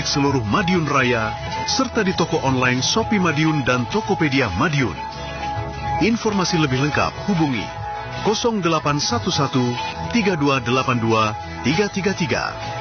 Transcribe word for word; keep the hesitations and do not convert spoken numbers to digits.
milik seluruh Madiun Raya, serta di toko online Shopee Madiun dan Tokopedia Madiun. Informasi lebih lengkap hubungi nol delapan satu satu tiga dua delapan dua tiga tiga tiga.